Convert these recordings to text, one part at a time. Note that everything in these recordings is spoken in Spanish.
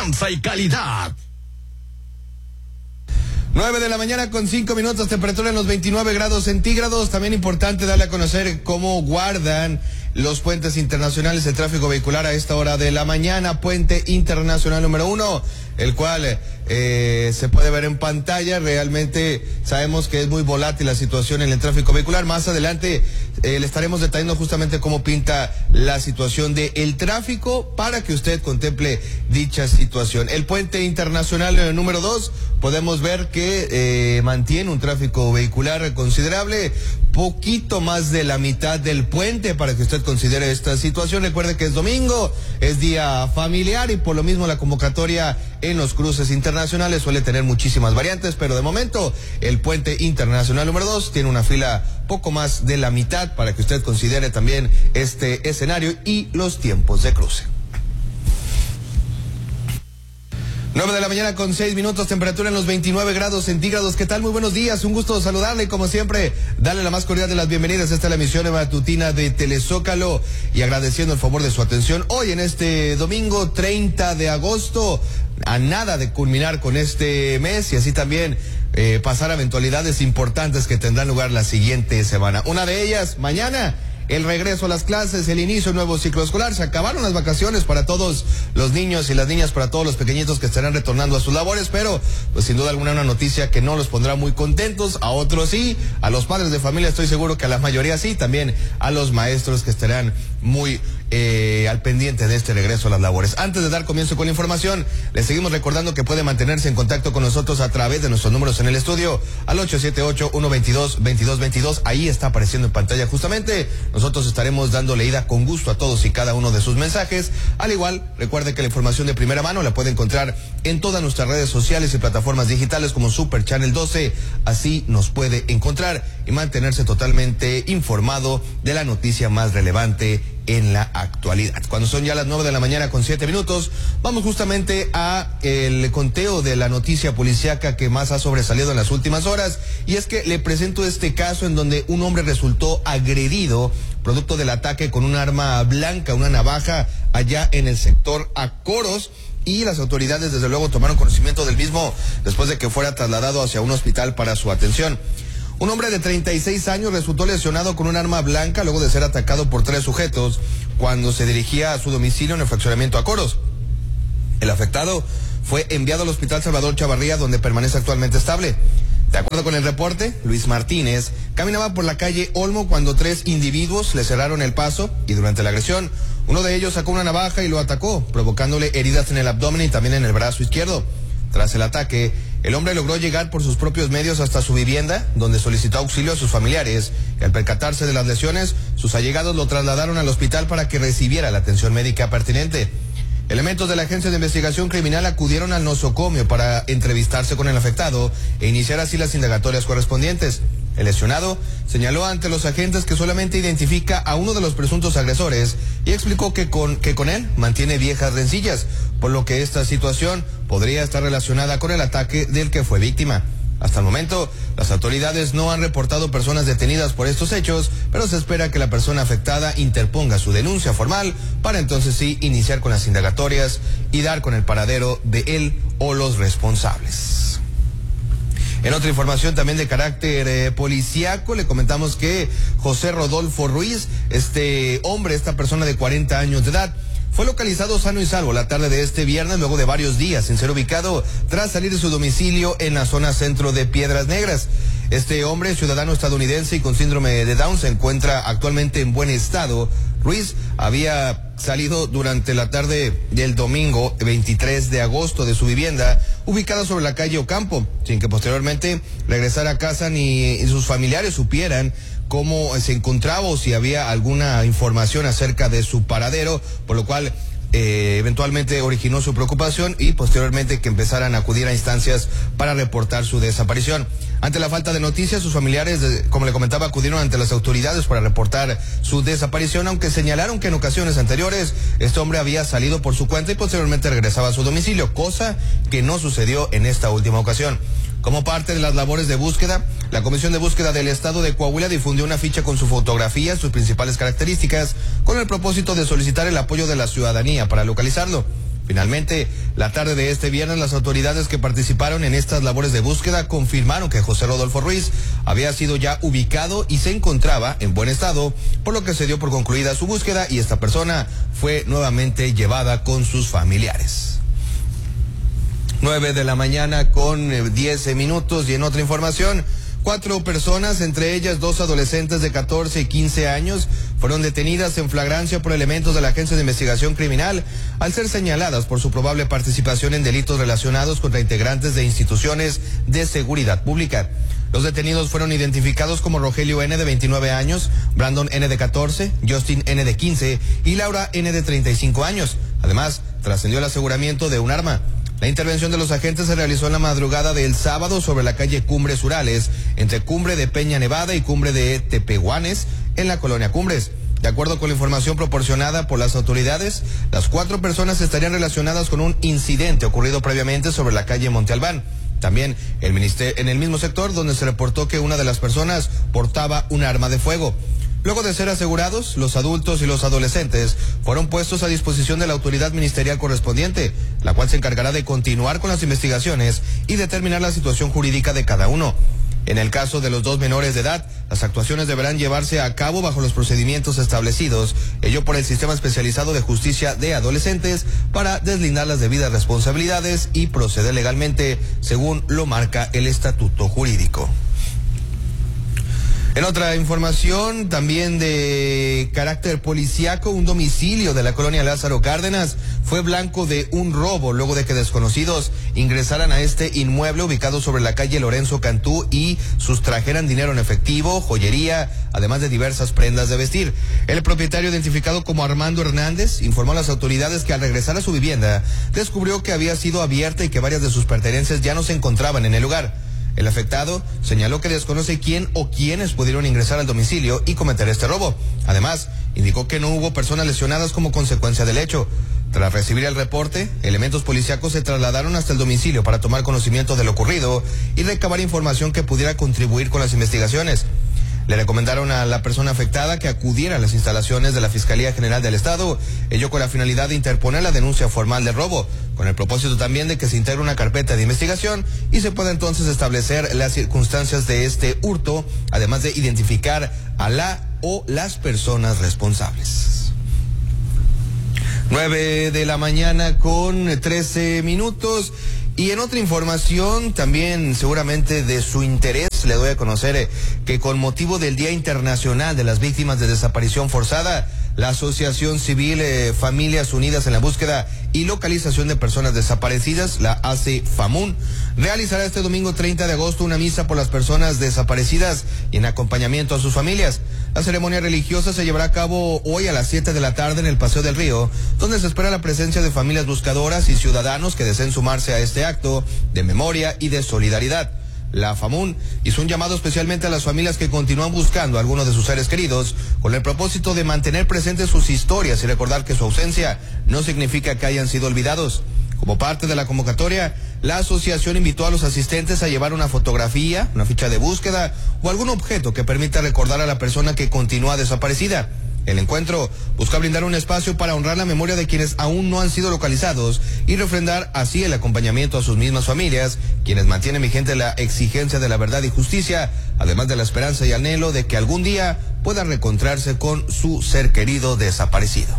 confianza y calidad. 9 de la mañana con 5 minutos, temperatura en los 29 grados centígrados. También importante darle a conocer cómo guardan los puentes internacionales el tráfico vehicular a esta hora de la mañana. Puente internacional número 1, el cual se puede ver en pantalla. Realmente sabemos que es muy volátil la situación en el tráfico vehicular. Más adelante le estaremos detallando justamente cómo pinta la situación del tráfico para que usted contemple dicha situación. El puente internacional número 2, podemos ver que mantiene un tráfico vehicular considerable, poquito más de la mitad del puente, para que usted considere esta situación. Recuerde que es domingo, es día familiar, y por lo mismo la convocatoria en los cruces internacionales suele tener muchísimas variantes, pero de momento el puente internacional número 2 tiene una fila poco más de la mitad, para que usted considere también este escenario y los tiempos de cruce. 9 de la mañana con 6 minutos, temperatura en los 29 grados centígrados. ¿Qué tal? Muy buenos días, un gusto saludarle y como siempre, darle la más cordial de las bienvenidas. Esta es la emisión matutina de Telezócalo y agradeciendo el favor de su atención hoy en este domingo 30 de agosto, a nada de culminar con este mes y así también pasar a eventualidades importantes que tendrán lugar la siguiente semana. Una de ellas, mañana, el regreso a las clases, el inicio de un nuevo ciclo escolar. Se acabaron las vacaciones para todos los niños y las niñas, para todos los pequeñitos que estarán retornando a sus labores, pero pues sin duda alguna una noticia que no los pondrá muy contentos. A otros sí, a los padres de familia estoy seguro que a la mayoría sí, también a los maestros que estarán muy al pendiente de este regreso a las labores. Antes de dar comienzo con la información, les seguimos recordando que puede mantenerse en contacto con nosotros a través de nuestros números en el estudio al 878-122-2222. Ahí está apareciendo en pantalla justamente. Nosotros estaremos dando leída con gusto a todos y cada uno de sus mensajes. Al igual, recuerde que la información de primera mano la puede encontrar en todas nuestras redes sociales y plataformas digitales como Super Channel 12. Así nos puede encontrar y mantenerse totalmente informado de la noticia más relevante en la actualidad. Cuando son ya las 9 de la mañana con 7 minutos, vamos justamente a el conteo de la noticia policíaca que más ha sobresalido en las últimas horas, y es que le presento este caso en donde un hombre resultó agredido producto del ataque con un arma blanca, una navaja, allá en el sector Acoros, y las autoridades desde luego tomaron conocimiento del mismo después de que fuera trasladado hacia un hospital para su atención. Un hombre de 36 años resultó lesionado con un arma blanca luego de ser atacado por 3 sujetos cuando se dirigía a su domicilio en el fraccionamiento Acoros. El afectado fue enviado al Hospital Salvador Chavarría, donde permanece actualmente estable. De acuerdo con el reporte, Luis Martínez caminaba por la calle Olmo cuando 3 individuos le cerraron el paso y durante la agresión, uno de ellos sacó una navaja y lo atacó, provocándole heridas en el abdomen y también en el brazo izquierdo. Tras el ataque, el hombre logró llegar por sus propios medios hasta su vivienda, donde solicitó auxilio a sus familiares, y al percatarse de las lesiones, sus allegados lo trasladaron al hospital para que recibiera la atención médica pertinente. Elementos de la Agencia de Investigación Criminal acudieron al nosocomio para entrevistarse con el afectado e iniciar así las indagatorias correspondientes. El lesionado señaló ante los agentes que solamente identifica a uno de los presuntos agresores y explicó que con él mantiene viejas rencillas, por lo que esta situación podría estar relacionada con el ataque del que fue víctima. Hasta el momento, las autoridades no han reportado personas detenidas por estos hechos, pero se espera que la persona afectada interponga su denuncia formal para entonces sí iniciar con las indagatorias y dar con el paradero de él o los responsables. En otra información también de carácter policíaco, le comentamos que José Rodolfo Ruiz, esta persona de 40 años de edad, fue localizado sano y salvo la tarde de este viernes luego de varios días sin ser ubicado tras salir de su domicilio en la zona centro de Piedras Negras. Este hombre, ciudadano estadounidense y con síndrome de Down, se encuentra actualmente en buen estado. Ruiz había salido durante la tarde del domingo 23 de agosto de su vivienda, ubicada sobre la calle Ocampo, sin que posteriormente regresara a casa ni sus familiares supieran cómo se encontraba o si había alguna información acerca de su paradero, por lo cual eventualmente originó su preocupación y posteriormente que empezaran a acudir a instancias para reportar su desaparición. Ante la falta de noticias, sus familiares, como le comentaba, acudieron ante las autoridades para reportar su desaparición, aunque señalaron que en ocasiones anteriores este hombre había salido por su cuenta y posteriormente regresaba a su domicilio, cosa que no sucedió en esta última ocasión. Como parte de las labores de búsqueda, la Comisión de Búsqueda del Estado de Coahuila difundió una ficha con su fotografía, sus principales características, con el propósito de solicitar el apoyo de la ciudadanía para localizarlo. Finalmente, la tarde de este viernes, las autoridades que participaron en estas labores de búsqueda confirmaron que José Rodolfo Ruiz había sido ya ubicado y se encontraba en buen estado, por lo que se dio por concluida su búsqueda y esta persona fue nuevamente llevada con sus familiares. 9 de la mañana con 10 minutos y en otra información, 4 personas, entre ellas 2 adolescentes de 14 y 15 años, fueron detenidas en flagrancia por elementos de la Agencia de Investigación Criminal al ser señaladas por su probable participación en delitos relacionados contra integrantes de instituciones de seguridad pública. Los detenidos fueron identificados como Rogelio N. de 29 años, Brandon N. de 14, Justin N. de 15 y Laura N. de 35 años. Además, trascendió el aseguramiento de un arma. La intervención de los agentes se realizó en la madrugada del sábado sobre la calle Cumbres Urales, entre Cumbre de Peña Nevada y Cumbre de Tepehuanes, en la colonia Cumbres. De acuerdo con la información proporcionada por las autoridades, las 4 personas estarían relacionadas con un incidente ocurrido previamente sobre la calle Monte Albán. También en el mismo sector donde se reportó que una de las personas portaba un arma de fuego. Luego de ser asegurados, los adultos y los adolescentes fueron puestos a disposición de la autoridad ministerial correspondiente, la cual se encargará de continuar con las investigaciones y determinar la situación jurídica de cada uno. En el caso de los 2 menores de edad, las actuaciones deberán llevarse a cabo bajo los procedimientos establecidos, ello por el Sistema Especializado de Justicia de Adolescentes, para deslindar las debidas responsabilidades y proceder legalmente según lo marca el estatuto jurídico. En otra información, también de carácter policíaco, un domicilio de la colonia Lázaro Cárdenas fue blanco de un robo luego de que desconocidos ingresaran a este inmueble ubicado sobre la calle Lorenzo Cantú y sustrajeran dinero en efectivo, joyería, además de diversas prendas de vestir. El propietario, identificado como Armando Hernández, informó a las autoridades que al regresar a su vivienda descubrió que había sido abierta y que varias de sus pertenencias ya no se encontraban en el lugar. El afectado señaló que desconoce quién o quiénes pudieron ingresar al domicilio y cometer este robo. Además, indicó que no hubo personas lesionadas como consecuencia del hecho. Tras recibir el reporte, elementos policíacos se trasladaron hasta el domicilio para tomar conocimiento de lo ocurrido y recabar información que pudiera contribuir con las investigaciones. Le recomendaron a la persona afectada que acudiera a las instalaciones de la Fiscalía General del Estado, ello con la finalidad de interponer la denuncia formal del robo, con el propósito también de que se integre una carpeta de investigación y se pueda entonces establecer las circunstancias de este hurto, además de identificar a la o las personas responsables. 9 de la mañana con 13 minutos. Y en otra información, también seguramente de su interés, le doy a conocer que con motivo del Día Internacional de las Víctimas de Desaparición Forzada, la Asociación Civil Familias Unidas en la Búsqueda y Localización de Personas Desaparecidas, la ACFAMUN, realizará este domingo 30 de agosto una misa por las personas desaparecidas y en acompañamiento a sus familias. La ceremonia religiosa se llevará a cabo hoy a las 7 de la tarde en el Paseo del Río, donde se espera la presencia de familias buscadoras y ciudadanos que deseen sumarse a este acto de memoria y de solidaridad. La FAMUN hizo un llamado especialmente a las familias que continúan buscando a alguno de sus seres queridos, con el propósito de mantener presentes sus historias y recordar que su ausencia no significa que hayan sido olvidados. Como parte de la convocatoria, la asociación invitó a los asistentes a llevar una fotografía, una ficha de búsqueda o algún objeto que permita recordar a la persona que continúa desaparecida. El encuentro busca brindar un espacio para honrar la memoria de quienes aún no han sido localizados y refrendar así el acompañamiento a sus mismas familias, quienes mantienen vigente la exigencia de la verdad y justicia, además de la esperanza y anhelo de que algún día puedan reencontrarse con su ser querido desaparecido.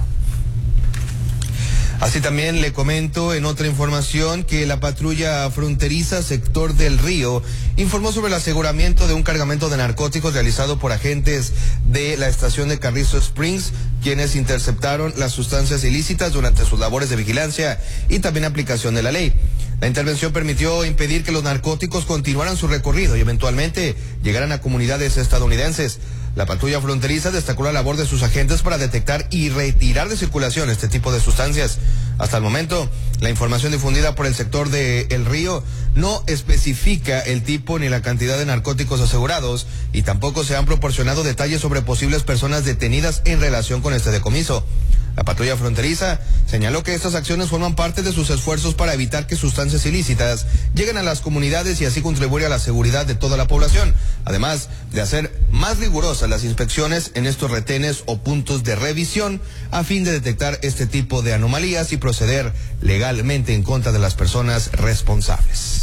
Así también le comento en otra información que la patrulla fronteriza sector del Río informó sobre el aseguramiento de un cargamento de narcóticos realizado por agentes de la estación de Carrizo Springs, quienes interceptaron las sustancias ilícitas durante sus labores de vigilancia y también aplicación de la ley. La intervención permitió impedir que los narcóticos continuaran su recorrido y eventualmente llegaran a comunidades estadounidenses. La patrulla fronteriza destacó la labor de sus agentes para detectar y retirar de circulación este tipo de sustancias. Hasta el momento, la información difundida por el sector de El Río no especifica el tipo ni la cantidad de narcóticos asegurados y tampoco se han proporcionado detalles sobre posibles personas detenidas en relación con este decomiso. La patrulla fronteriza señaló que estas acciones forman parte de sus esfuerzos para evitar que sustancias ilícitas lleguen a las comunidades y así contribuir a la seguridad de toda la población, además de hacer más rigurosas las inspecciones en estos retenes o puntos de revisión a fin de detectar este tipo de anomalías y proceder legalmente en contra de las personas responsables.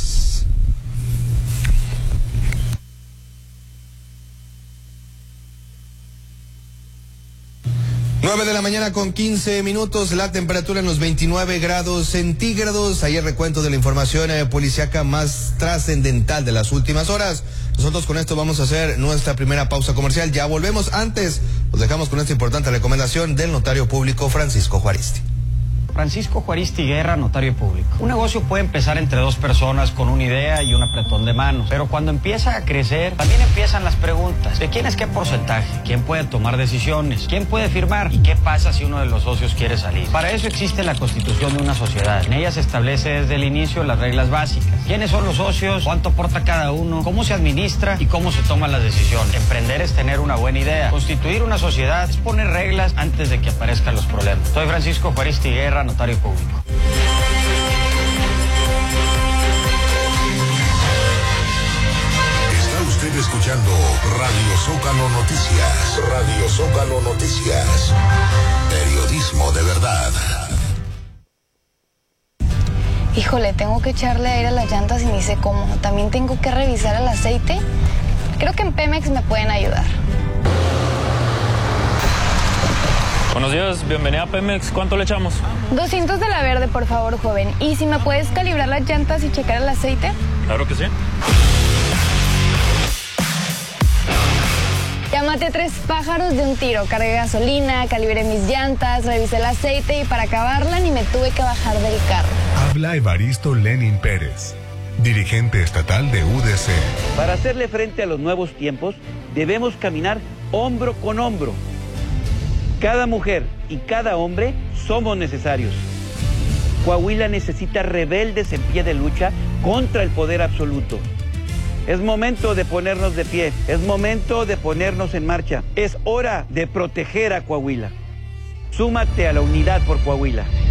9 de la mañana con 15 minutos, la temperatura en los 29 grados centígrados. Ahí el recuento de la información policíaca más trascendental de las últimas horas. Nosotros con esto vamos a hacer nuestra primera pausa comercial. Ya volvemos. Antes, los dejamos con esta importante recomendación del notario público Francisco Juaristi. Francisco Juaristi Guerra, notario público. Un negocio puede empezar entre dos personas con una idea y un apretón de manos, pero cuando empieza a crecer, también empiezan las preguntas. ¿De quién es qué porcentaje? ¿Quién puede tomar decisiones? ¿Quién puede firmar? ¿Y qué pasa si uno de los socios quiere salir? Para eso existe la constitución de una sociedad. En ella se establece desde el inicio las reglas básicas. ¿Quiénes son los socios? ¿Cuánto aporta cada uno? ¿Cómo se administra? ¿Y cómo se toman las decisiones? Emprender es tener una buena idea. Constituir una sociedad es poner reglas antes de que aparezcan los problemas. Soy Francisco Juaristi Guerra, notario público. Está usted escuchando Radio Zócalo Noticias. Radio Zócalo Noticias. Periodismo de verdad. Híjole, tengo que echarle aire a las llantas y ni sé cómo. También tengo que revisar el aceite. Creo que en Pemex me pueden ayudar. Buenos días, bienvenida a Pemex. ¿Cuánto le echamos? 200 de la verde, por favor, joven. ¿Y si me puedes calibrar las llantas y checar el aceite? Claro que sí. Ya maté 3 pájaros de un tiro. Cargué gasolina, calibré mis llantas, revisé el aceite y para acabarla ni me tuve que bajar del carro. Habla Evaristo Lenin Pérez, dirigente estatal de UDC. Para hacerle frente a los nuevos tiempos, debemos caminar hombro con hombro. Cada mujer y cada hombre somos necesarios. Coahuila necesita rebeldes en pie de lucha contra el poder absoluto. Es momento de ponernos de pie, es momento de ponernos en marcha. Es hora de proteger a Coahuila. Súmate a la unidad por Coahuila.